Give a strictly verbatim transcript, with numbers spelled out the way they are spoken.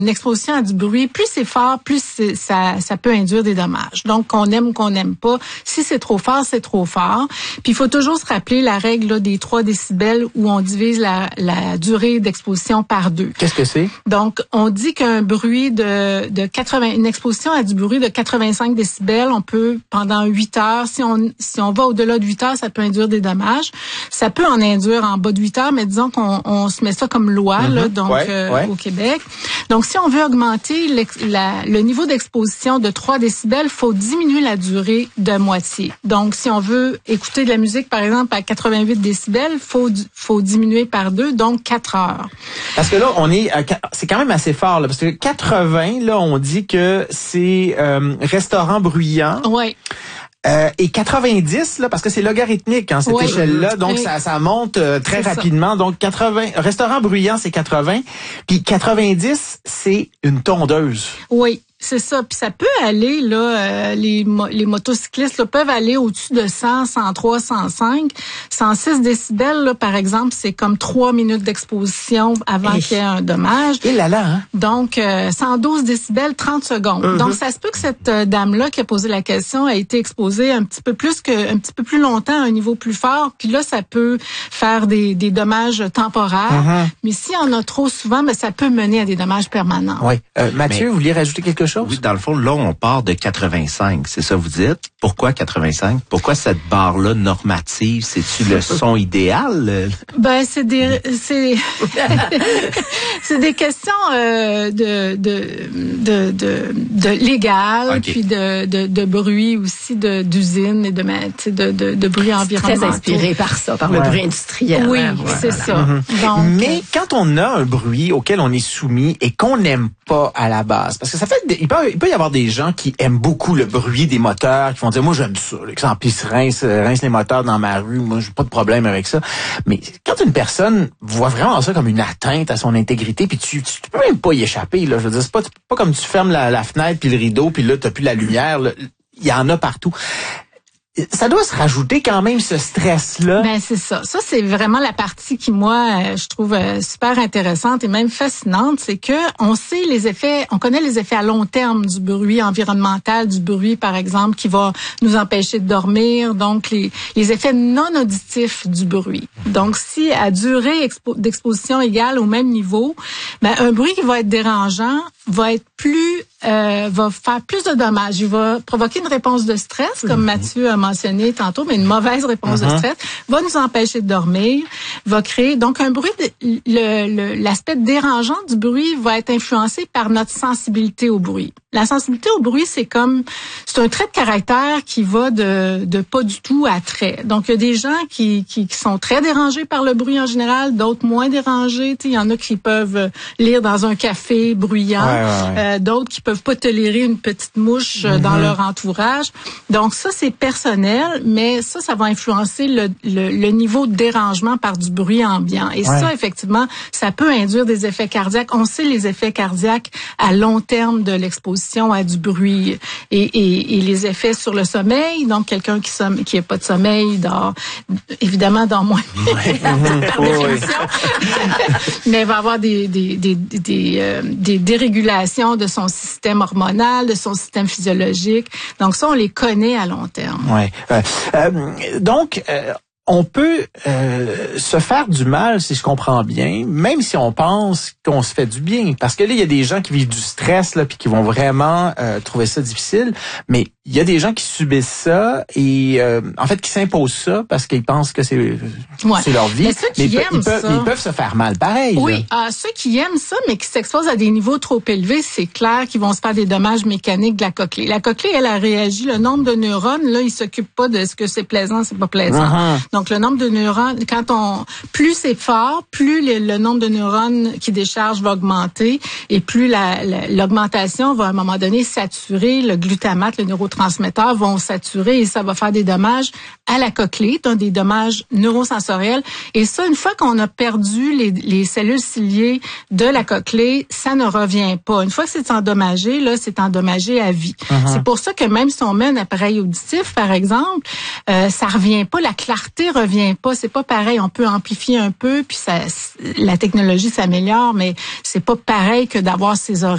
Une exposition à du bruit, plus c'est fort, plus c'est, ça, ça peut induire des dommages. Donc, qu'on aime ou qu'on n'aime pas, si c'est trop fort, c'est trop fort. Puis, il faut toujours se rappeler la règle là, des trois décibels où on divise la, la durée d'exposition par deux. Qu'est-ce que c'est? Donc, on dit qu'un bruit de, de quatre-vingts, une exposition à du bruit de quatre-vingt-cinq décibels, on peut, pendant huit heures, si on, si on va au-delà de huit heures, ça peut induire des dommages. Ça peut en induire en bas de huit heures, mais disons qu'on on se met ça comme loi, mm-hmm. là, donc, ouais, euh, ouais. au Québec. Donc, si on veut augmenter la, le niveau d'exposition de trois décibels, il faut diminuer la durée de moitié. Donc, si on veut écouter de la musique, par exemple, à quatre-vingt-huit décibels, il faut, faut diminuer par deux, donc quatre heures. Parce que là, on est, à, c'est quand même assez fort, là, parce que quatre-vingts, là, on dit que c'est euh, restaurant bruyant. Oui. Euh, et quatre-vingt-dix, là, parce que c'est logarithmique, hein, cette oui, échelle-là, donc oui. ça, ça monte euh, très c'est rapidement. Ça. Donc quatre-vingts, restaurant bruyant, c'est quatre-vingts, puis quatre-vingt-dix, c'est une tondeuse. Oui. C'est ça. Puis ça peut aller, là, euh, les, mo- les motocyclistes là, peuvent aller au-dessus de cent, cent trois, cent cinq. cent six décibels, là, par exemple, c'est comme trois minutes d'exposition avant Et... qu'il y ait un dommage. Et là là, hein? Donc, euh, cent douze décibels, trente secondes. Mm-hmm. Donc, ça se peut que cette euh, dame-là qui a posé la question a été exposée un petit peu plus que, un petit peu plus longtemps à un niveau plus fort. Puis là, ça peut faire des, des dommages temporaires. Mm-hmm. Mais si on a trop souvent, ben, ça peut mener à des dommages permanents. Oui. Euh, Mathieu, Mais... vous vouliez rajouter quelque chose? Oui, dans le fond, là, on part de quatre-vingt-cinq, c'est ça vous dites? Pourquoi quatre-vingt-cinq? Pourquoi cette barre-là normative? C'est-tu le son idéal? Ben, c'est des, c'est, c'est des questions euh, de, de, de, de, de légal, okay. Puis de, de, de bruit aussi, de, d'usine et de, de, de, de bruit environnemental. Très inspiré par ça, par ouais. le bruit industriel. Oui, hein, c'est voilà. ça. Mm-hmm. Donc, mais quand on a un bruit auquel on est soumis et qu'on n'aime pas à la base, parce que ça fait, il peut, il peut y avoir des gens qui aiment beaucoup le bruit des moteurs, qui vont dire, moi j'aime ça, là, que ça emplisse, rince, rince les moteurs dans ma rue, moi j'ai pas de problème avec ça. Mais quand une personne voit vraiment ça comme une atteinte à son intégrité, puis tu, tu, tu peux même pas y échapper, là. Je veux dire, c'est pas, pas comme tu fermes la, la fenêtre puis le rideau, puis là t'as plus la lumière, là. Il y en a partout. Ça doit se rajouter quand même ce stress-là. Ben c'est ça. Ça c'est vraiment la partie qui moi euh, je trouve euh, super intéressante et même fascinante, c'est que on sait les effets, on connaît les effets à long terme du bruit environnemental, du bruit par exemple qui va nous empêcher de dormir, donc les les effets non auditifs du bruit. Donc si à durée expo- d'exposition égale au même niveau, ben un bruit qui va être dérangeant va être plus euh, va faire plus de dommages, il va provoquer une réponse de stress comme Mathieu a mentionné tantôt, mais une mauvaise réponse uh-huh. de stress va nous empêcher de dormir, va créer donc un bruit. De, le, le, l'aspect dérangeant du bruit va être influencé par notre sensibilité au bruit. La sensibilité au bruit, c'est comme c'est un trait de caractère qui va de, de pas du tout à très. Donc il y a des gens qui, qui, qui sont très dérangés par le bruit en général, d'autres moins dérangés. Il y en a qui peuvent lire dans un café bruyant, ouais, ouais, ouais. Euh, d'autres qui peuvent pas tolérer une petite mouche mm-hmm. dans leur entourage. Donc ça c'est personnel, mais ça, ça va influencer le, le, le niveau de dérangement par du bruit ambiant. Et ouais. ça, effectivement, ça peut induire des effets cardiaques. On sait les effets cardiaques à long terme de l'exposition à du bruit et, et, et les effets sur le sommeil. Donc, quelqu'un qui somme, qui n'a pas de sommeil dort, évidemment, dort moins. Ouais. par définition. Mais va avoir des, des, des, des, euh, des dérégulations de son système hormonal, de son système physiologique. Donc, ça, on les connaît à long terme. Ouais. Euh, euh, donc, euh, on peut euh, se faire du mal, si je comprends bien, même si on pense qu'on se fait du bien. Parce que là, il y a des gens qui vivent du stress, là, puis qui vont vraiment euh, trouver ça difficile. Mais il y a des gens qui subissent ça et, euh, en fait, qui s'imposent ça parce qu'ils pensent que c'est, ouais. c'est leur vie. Mais ceux qui mais aiment ils, peuvent, ça, ils peuvent se faire mal, pareil. Oui, ah, ceux qui aiment ça, mais qui s'exposent à des niveaux trop élevés, c'est clair qu'ils vont se faire des dommages mécaniques de la cochlée. La cochlée, elle a réagi. Le nombre de neurones, là, il s'occupe pas de ce que c'est plaisant, c'est pas plaisant. Uh-huh. Donc, le nombre de neurones, quand on, plus c'est fort, plus le, le nombre de neurones qui déchargent va augmenter et plus la, la, l'augmentation va à un moment donné saturer le glutamate, le neurotransmetteur vont saturer et ça va faire des dommages à la cochlée, donc des dommages neurosensoriels. Et ça, une fois qu'on a perdu les, les cellules ciliées de la cochlée, ça ne revient pas. Une fois que c'est endommagé, là, c'est endommagé à vie. Uh-huh. C'est pour ça que même si on met un appareil auditif, par exemple, euh, ça revient pas, la clarté revient pas. C'est pas pareil. On peut amplifier un peu, puis ça, la technologie s'améliore, mais c'est pas pareil que d'avoir ces oreilles